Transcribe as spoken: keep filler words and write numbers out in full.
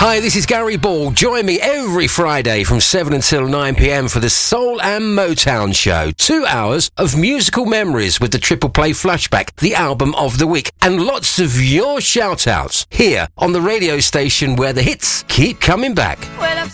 Hi, this is Gary Ball. Join me every Friday from seven until nine p.m. for the Soul and Motown Show. Two hours of musical memories with the Triple Play Flashback, the album of the week, and lots of your shout-outs here on the radio station where the hits keep coming back. Well,